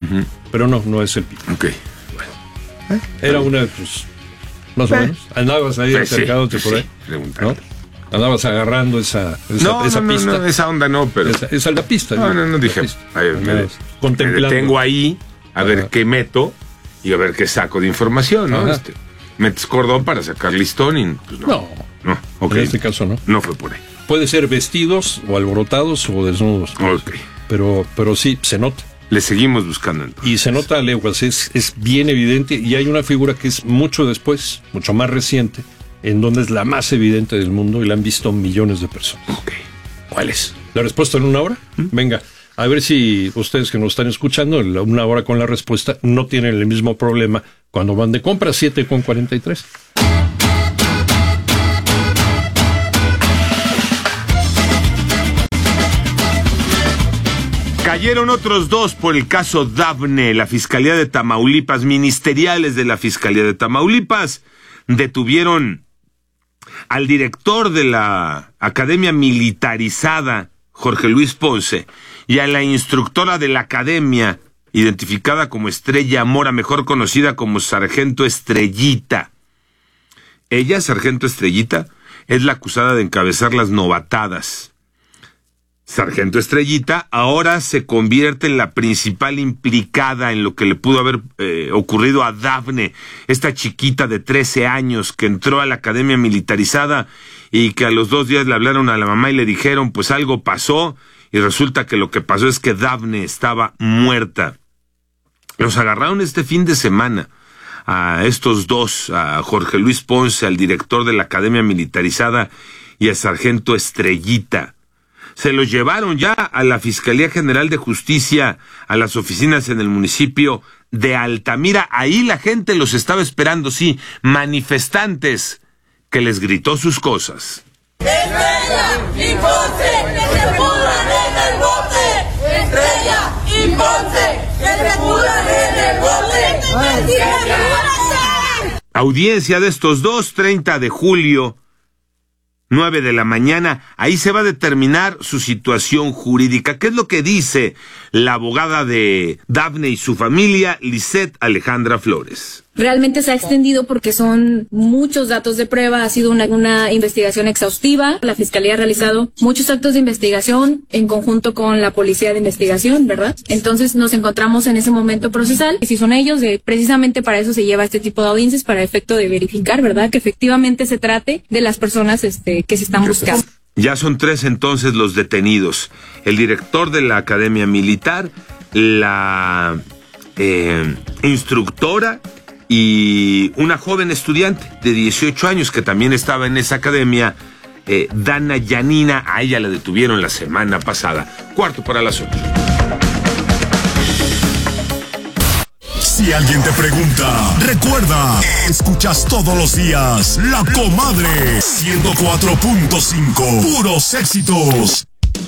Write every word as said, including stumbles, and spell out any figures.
Uh-huh. Pero no, no es el pico. Ok. Bueno. ¿Eh? Era una, pues, más o menos. Andabas ahí pues acercándote sí, por ahí. Sí, ¿No? Andabas agarrando esa, esa, no, esa no, pista. No, no, esa onda no, pero... Esa, esa es la pista. No, no, no, dije, ay, me, me, me detengo ahí a ver Ajá. qué meto y a ver qué saco de información, ¿no? Este, metes cordón para sacar listón y pues no. No, no okay. En este caso no. No fue por ahí. Puede ser vestidos o alborotados o desnudos. Ok. Pero, pero sí, se nota. Le seguimos buscando entonces. Y se nota a leguas, es, es bien evidente, y hay una figura que es mucho después, mucho más reciente, en donde es la más evidente del mundo y la han visto millones de personas. Ok. ¿Cuál es? ¿La respuesta en una hora? ¿Mm? Venga, a ver si ustedes que nos están escuchando, una hora con la respuesta, no tienen el mismo problema cuando van de compra, siete con cuarenta y tres. Cayeron otros dos por el caso Dafne. La Fiscalía de Tamaulipas, ministeriales de la Fiscalía de Tamaulipas, detuvieron al director de la Academia Militarizada, Jorge Luis Ponce, y a la instructora de la Academia, identificada como Estrella Mora, mejor conocida como Sargento Estrellita. Ella, Sargento Estrellita, es la acusada de encabezar las novatadas. Sargento Estrellita ahora se convierte en la principal implicada en lo que le pudo haber eh, ocurrido a Dafne, esta chiquita de trece años que entró a la Academia Militarizada y que a los dos días le hablaron a la mamá y le dijeron pues algo pasó, y resulta que lo que pasó es que Dafne estaba muerta. Los agarraron este fin de semana a estos dos, a Jorge Luis Ponce, al director de la Academia Militarizada, y a Sargento Estrellita. Se los llevaron ya a la Fiscalía General de Justicia, a las oficinas en el municipio de Altamira. Ahí la gente los estaba esperando, sí, manifestantes, que les gritó sus cosas. ¡Estrella y Ponce, que se pudran en el bote! ¡Estrella y Ponce, que se pudran en el bote! Audiencia de estos dos, treinta de julio, nueve de la mañana, ahí se va a determinar su situación jurídica. ¿Qué es lo que dice la abogada de Dafne y su familia, Lisette Alejandra Flores? Realmente se ha extendido porque son muchos datos de prueba, ha sido una, una investigación exhaustiva. La Fiscalía ha realizado muchos actos de investigación en conjunto con la Policía de Investigación, ¿verdad? Entonces nos encontramos en ese momento procesal. Y si son ellos, de, precisamente para eso se lleva este tipo de audiencias, para efecto de verificar, ¿verdad? Que efectivamente se trate de las personas este, que se están buscando. Ya son tres entonces los detenidos. El director de la Academia Militar, la eh, instructora y una joven estudiante de dieciocho años que también estaba en esa academia, eh, Dana Yanina. A ella la detuvieron la semana pasada. Cuarto para las ocho. Si alguien te pregunta, recuerda, escuchas todos los días La Comadre ciento cuatro punto cinco, puros éxitos.